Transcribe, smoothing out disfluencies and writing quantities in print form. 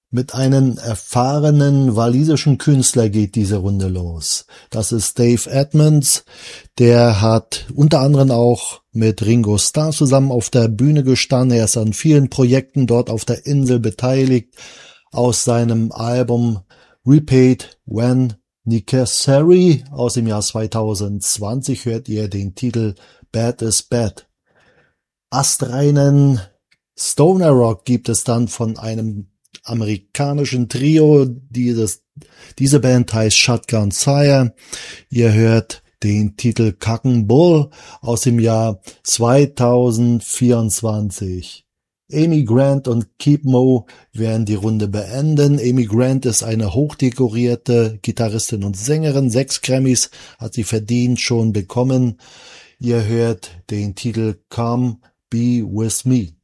Mit einem erfahrenen walisischen Künstler geht diese Runde los. Das ist Dave Edmunds. Der hat unter anderem auch mit Ringo Starr zusammen auf der Bühne gestanden. Er ist an vielen Projekten dort auf der Insel beteiligt. Aus seinem Album Repeat When Necessary aus dem Jahr 2020 hört ihr den Titel Bad is Bad. Astreinen Stoner Rock gibt es dann von einem amerikanischen Trio. Diese Band heißt Shotgun Sire. Ihr hört den Titel Cock and Bull aus dem Jahr 2024. Amy Grant und Keep Mo werden die Runde beenden. Amy Grant ist eine hochdekorierte Gitarristin und Sängerin. 6 Grammys hat sie verdient schon bekommen. Ihr hört den Titel Come Be With Me.